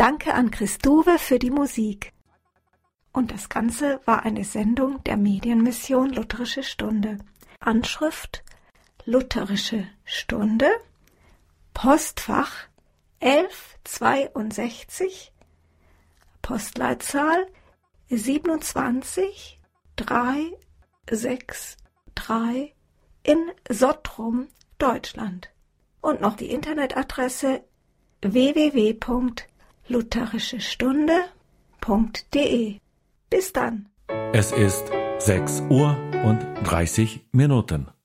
Danke an Christuwe für die Musik. Und das Ganze war eine Sendung der Medienmission Lutherische Stunde. Anschrift Lutherische Stunde, Postfach 1162, Postleitzahl 27363 in Sottrum, Deutschland. Und noch die Internetadresse www.lutherischestunde.de. Bis dann. Es ist 6:30 Uhr.